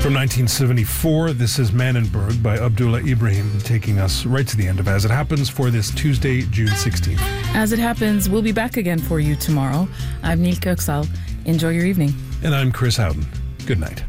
From 1974, this is Manenberg by Abdullah Ibrahim, taking us right to the end of As It Happens for this Tuesday, June 16th. As it happens, we'll be back again for you tomorrow. I'm Neil Kirksall. Enjoy your evening. And I'm Chris Howden. Good night.